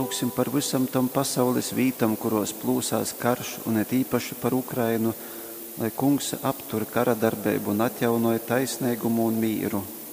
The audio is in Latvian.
lūgsim par visam tam pasaules vītam, kuros plūsās karš, un it īpaši par Ukrainu, lai Kungs aptur kara darbību un atjaunoja taisnīgumu un mīru.